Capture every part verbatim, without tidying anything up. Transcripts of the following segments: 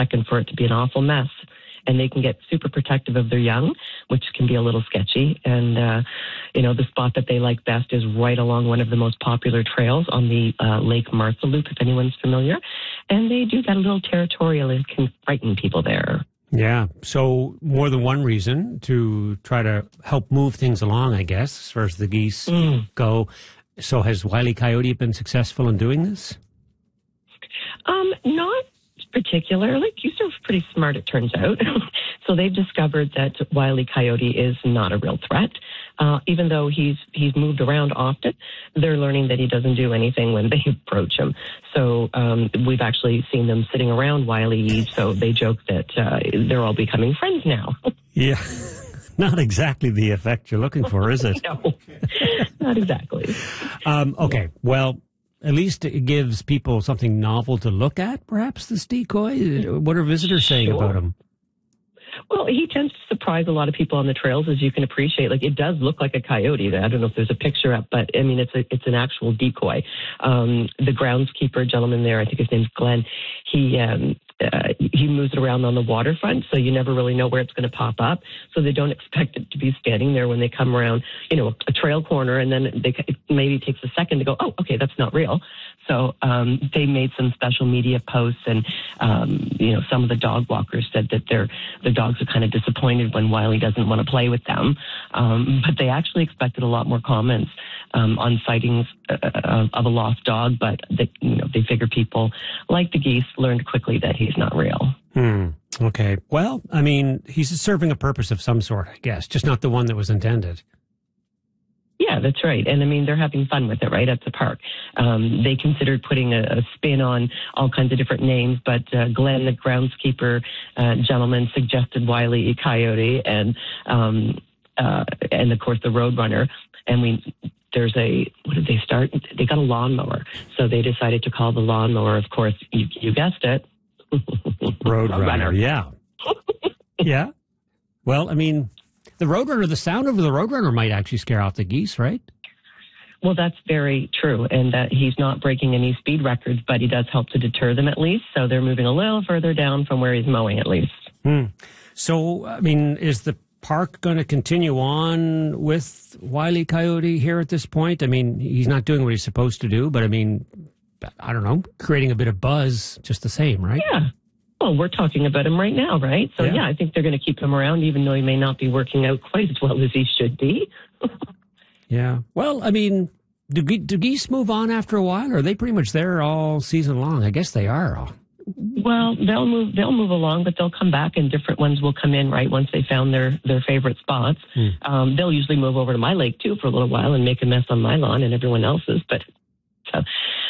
second for it to be an awful mess. And they can get super protective of their young, which can be a little sketchy. And, uh, you know, the spot that they like best is right along one of the most popular trails on the uh, Lake Martha Loop, if anyone's familiar. And they do that a little territorial. It can frighten people there. Yeah. So more than one reason to try to help move things along, I guess, as far as the geese mm. go. So has Wile E. Coyote been successful in doing this? Um, not particularly. Geese are pretty smart, it turns out. So they've discovered that Wile E. Coyote is not a real threat. Uh, even though he's he's moved around often, they're learning that he doesn't do anything when they approach him. So um, we've actually seen them sitting around Wile E. So they joke that uh, they're all becoming friends now. Yeah. Not exactly the effect you're looking for, is it? No, not exactly. Um, okay, well, at least it gives people something novel to look at, perhaps, this decoy. What are visitors saying Sure. about him? Well, he tends to surprise a lot of people on the trails, as you can appreciate. Like, it does look like a coyote. I don't know if there's a picture up, but, I mean, it's a, it's an actual decoy. Um, the groundskeeper gentleman there, I think his name's Glenn, he... Um, Uh, he moves it around on the waterfront, so you never really know where it's going to pop up. So they don't expect it to be standing there when they come around, you know, a trail corner, and then they, it maybe takes a second to go, oh, okay, that's not real. So um, they made some special media posts, and, um, you know, some of the dog walkers said that their the dogs are kind of disappointed when Wile E. doesn't want to play with them. Um, but they actually expected a lot more comments um, on sightings uh, of a lost dog, but they, you know, they figure people, like the geese, learned quickly that he's not real. Hmm. Okay. Well, I mean, he's serving a purpose of some sort, I guess, just not the one that was intended. Yeah, that's right. And I mean, they're having fun with it, right, at the park. Um, they considered putting a, a spin on all kinds of different names, but uh, Glenn, the groundskeeper uh, gentleman, suggested Wile E. Coyote and, um, uh, and of course, the Roadrunner. And we... There's a, what did they start? They got a lawnmower. So they decided to call the lawnmower, of course, you, you guessed it. Roadrunner, yeah. Yeah. Well, I mean, the Roadrunner, the sound of the Roadrunner might actually scare off the geese, right? Well, that's very true. And that he's not breaking any speed records, but he does help to deter them at least. So they're moving a little further down from where he's mowing at least. Hmm. So, I mean, is the park going to continue on with Wile E. Coyote here at this point? I mean, he's not doing what he's supposed to do, but I mean, I don't know, creating a bit of buzz just the same, right? Yeah. Well, we're talking about him right now, right? So, yeah, yeah I think they're going to keep him around, even though he may not be working out quite as well as he should be. Yeah. Well, I mean, do, do geese move on after a while, or are they pretty much there all season long? I guess they are all. Well, they'll move. They'll move along, but they'll come back, and different ones will come in. Right once they found their their favorite spots, hmm. um, they'll usually move over to my lake too for a little while and make a mess on my lawn and everyone else's. But so,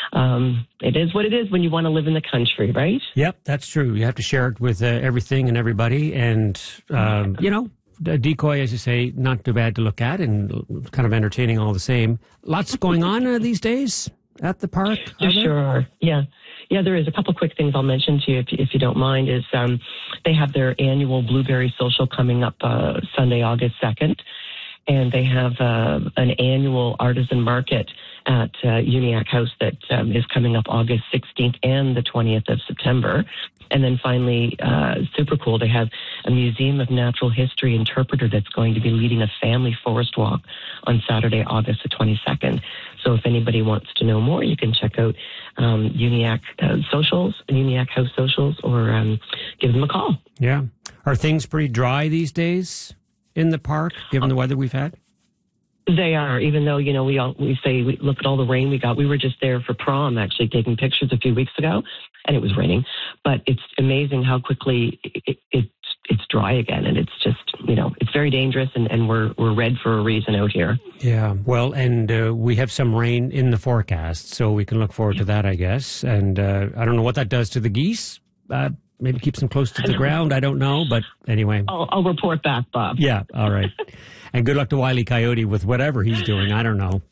um, it is what it is when you want to live in the country, right? Yep, that's true. You have to share it with uh, everything and everybody, and um, you know, a decoy, as you say, not too bad to look at, and kind of entertaining all the same. Lots going on uh, these days at the park. There sure are. Yeah. Yeah, there is. A couple quick things I'll mention to you, if, if you don't mind, is um, they have their annual Blueberry Social coming up uh, Sunday, August second, and they have uh, an annual artisan market at uh, Uniacke House that um, is coming up August sixteenth and the twentieth of September. And then finally, uh, super cool, they have a Museum of Natural History interpreter that's going to be leading a family forest walk on Saturday, August the twenty-second. So if anybody wants to know more, you can check out um, Uniacke uh, socials, Uniacke House socials, or um, give them a call. Yeah. Are things pretty dry these days in the park, given the weather we've had? They are, even though, you know, we all, we say, we look at all the rain we got. We were just there for prom, actually, taking pictures a few weeks ago, and it was raining. But it's amazing how quickly it, it, it's dry again, and it's just, you know, it's very dangerous, and, and we're we're red for a reason out here. Yeah, well, and uh, we have some rain in the forecast, so we can look forward to that, I guess. And uh, I don't know what that does to the geese. Uh, maybe keeps them close to the ground. I don't know, but anyway. I'll, I'll report back, Bob. Yeah, all right. And good luck to Wile E. Coyote with whatever he's doing. I don't know.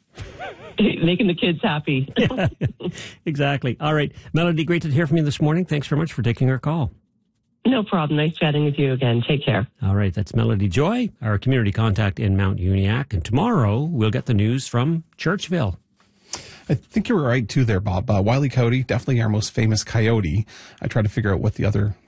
Making the kids happy. Yeah, exactly. All right. Melody, great to hear from you this morning. Thanks very much for taking our call. No problem. Nice chatting with you again. Take care. All right. That's Melody Joy, our community contact in Mount Uniacke. And tomorrow we'll get the news from Churchville. I think you were right, too, there, Bob. Uh, Wile E. Coyote, definitely our most famous coyote. I tried to figure out what the other